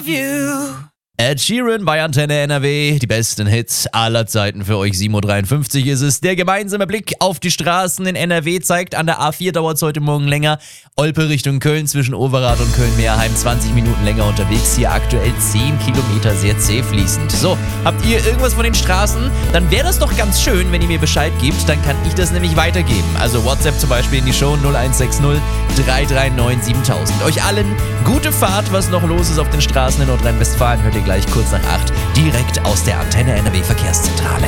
love you. Ed Sheeran bei Antenne NRW, die besten Hits aller Zeiten für euch. 7.53 Uhr ist es. Der gemeinsame Blick auf die Straßen in NRW zeigt, an der A4 dauert es heute Morgen länger. Olpe Richtung Köln zwischen Overath und Köln-Meerheim 20 Minuten länger unterwegs. Hier aktuell 10 Kilometer sehr zäh fließend. So, habt ihr irgendwas von den Straßen? Dann wäre das doch ganz schön, wenn ihr mir Bescheid gebt. Dann kann ich das nämlich weitergeben. Also WhatsApp zum Beispiel in die Show 0160 339 7000. Euch allen gute Fahrt. Was noch los ist auf den Straßen in Nordrhein-Westfalen, hört ihr gleich kurz nach 8 direkt aus der Antenne NRW Verkehrszentrale.